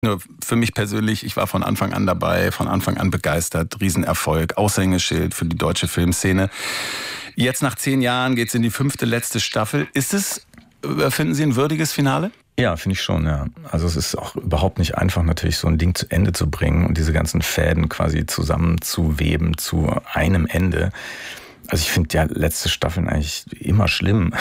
Nur für mich persönlich, ich war von Anfang an dabei, von Anfang an begeistert, Riesenerfolg, Aushängeschild für die deutsche Filmszene. Jetzt nach 10 Jahren geht's in die 5. letzte Staffel. Finden Sie, ein würdiges Finale? Ja, finde ich schon, ja. Also es ist auch überhaupt nicht einfach, natürlich so ein Ding zu Ende zu bringen und diese ganzen Fäden quasi zusammenzuweben zu einem Ende. Also ich finde ja letzte Staffeln eigentlich immer schlimm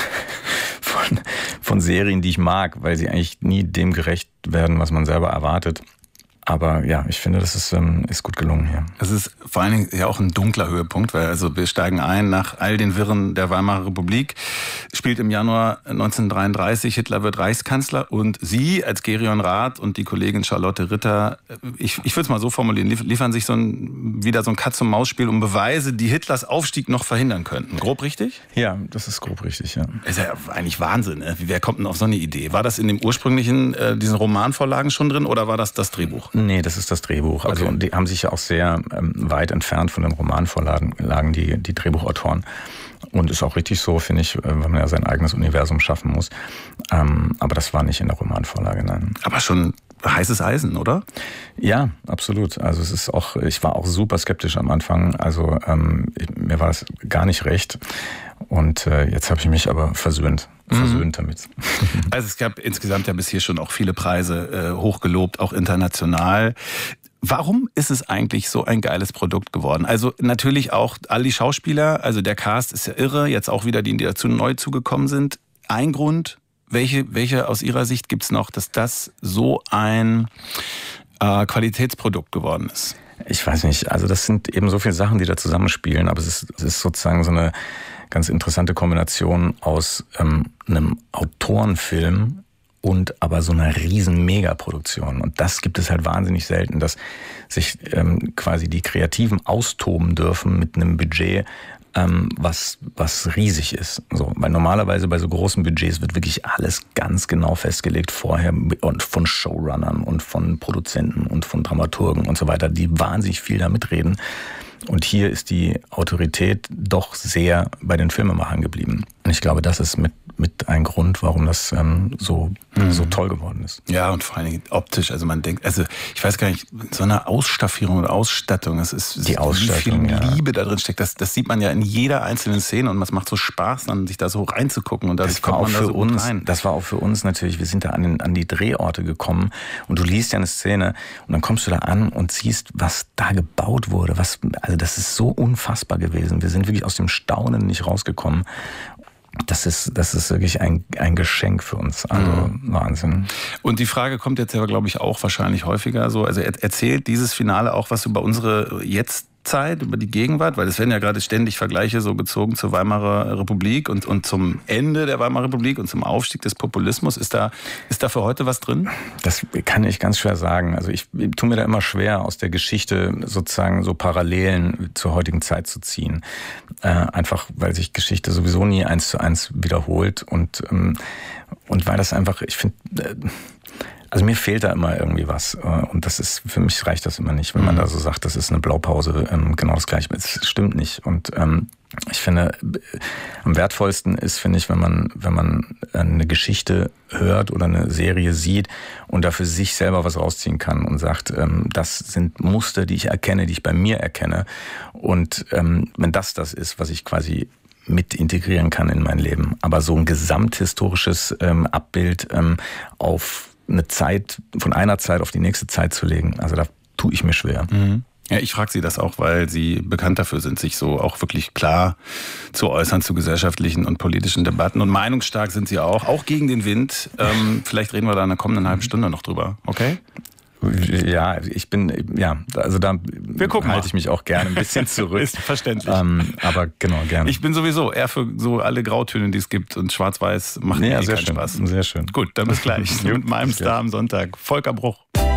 von Serien, die ich mag, weil sie eigentlich nie dem gerecht werden, was man selber erwartet. Aber ja, ich finde, das ist gut gelungen hier. Es ist vor allen Dingen ja auch ein dunkler Höhepunkt, weil also wir steigen ein nach all den Wirren der Weimarer Republik, spielt im Januar 1933, Hitler wird Reichskanzler und Sie als Gerion Rath und die Kollegin Charlotte Ritter, ich würde es mal so formulieren, liefern sich wieder so ein Katz-und-Maus-Spiel um Beweise, die Hitlers Aufstieg noch verhindern könnten. Grob richtig? Ja, das ist grob richtig, ja. Ist ja eigentlich Wahnsinn, ne? Wer kommt denn auf so eine Idee? War das in dem ursprünglichen, diesen Romanvorlagen schon drin oder war das Drehbuch? Nee, das ist das Drehbuch. Okay. Also und die haben sich ja auch sehr weit entfernt von den Romanvorlagen, die Drehbuchautoren. Und ist auch richtig so, finde ich, weil man ja sein eigenes Universum schaffen muss. Aber das war nicht in der Romanvorlage, nein. Aber schon heißes Eisen, oder? Ja, absolut. Also ich war auch super skeptisch am Anfang. Also mir war das gar nicht recht. Und jetzt habe ich mich aber versöhnt damit. Also es gab insgesamt ja bis hier schon auch viele Preise hochgelobt, auch international. Warum ist es eigentlich so ein geiles Produkt geworden? Also natürlich auch all die Schauspieler, also der Cast ist ja irre, jetzt auch wieder die dazu neu zugekommen sind. Ein Grund, welche aus Ihrer Sicht gibt's noch, dass das so ein Qualitätsprodukt geworden ist? Ich weiß nicht, also das sind eben so viele Sachen, die da zusammenspielen, aber es ist sozusagen so eine ganz interessante Kombination aus einem Autorenfilm und aber so einer riesen Megaproduktion. Und das gibt es halt wahnsinnig selten, dass sich quasi die Kreativen austoben dürfen mit einem Budget, was riesig ist. So, weil normalerweise bei so großen Budgets wird wirklich alles ganz genau festgelegt vorher und von Showrunnern und von Produzenten und von Dramaturgen und so weiter, die wahnsinnig viel da mitreden. Und hier ist die Autorität doch sehr bei den Filmemachern geblieben. Und ich glaube, das ist mit ein Grund, warum das so toll geworden ist. Ja, und vor allen Dingen optisch. Also man denkt, ich weiß gar nicht, so eine Ausstaffierung oder Ausstattung, das ist die Ausstattung, wie viel Liebe da drin steckt. Das sieht man ja in jeder einzelnen Szene und es macht so Spaß, dann sich da so reinzugucken. Und das war auch für uns. Das war auch für uns natürlich. Wir sind da an die Drehorte gekommen und du liest ja eine Szene und dann kommst du da an und siehst, was da gebaut wurde. Also das ist so unfassbar gewesen. Wir sind wirklich aus dem Staunen nicht rausgekommen. Das ist wirklich ein Geschenk für uns. Also Wahnsinn. Und die Frage kommt jetzt aber, glaube ich, auch wahrscheinlich häufiger so. Also erzählt dieses Finale auch was über unsere Jetztzeit, über die Gegenwart? Weil es werden ja gerade ständig Vergleiche so gezogen zur Weimarer Republik und zum Ende der Weimarer Republik und zum Aufstieg des Populismus. Ist da für heute was drin? Das kann ich ganz schwer sagen. Also ich tue mir da immer schwer, aus der Geschichte sozusagen so Parallelen zur heutigen Zeit zu ziehen. Einfach, weil sich Geschichte sowieso nie 1:1 wiederholt und weil das einfach, ich finde, also mir fehlt da immer irgendwie was und für mich reicht das immer nicht, wenn man da so sagt, das ist eine Blaupause, genau das Gleiche. Das stimmt nicht und ich finde, am wertvollsten ist, finde ich, wenn man eine Geschichte hört oder eine Serie sieht und dafür sich selber was rausziehen kann und sagt, das sind Muster, die ich erkenne, die ich bei mir erkenne und wenn das ist, was ich quasi mit integrieren kann in mein Leben. Aber so ein gesamthistorisches Abbild auf eine Zeit, von einer Zeit auf die nächste Zeit zu legen, also da tue ich mir schwer. Mhm. Ja, ich frage Sie das auch, weil Sie bekannt dafür sind, sich so auch wirklich klar zu äußern zu gesellschaftlichen und politischen Debatten. Und meinungsstark sind Sie auch gegen den Wind. Vielleicht reden wir da in der kommenden halben Stunde noch drüber, okay? Ja, also da halte ich mich auch gerne ein bisschen zurück. Ist verständlich. Aber genau, gerne. Ich bin sowieso eher für so alle Grautöne, die es gibt und Schwarz-Weiß macht mir keinen Spaß. Sehr schön. Gut, dann bis gleich mit meinem Star am Sonntag, Volker Bruch.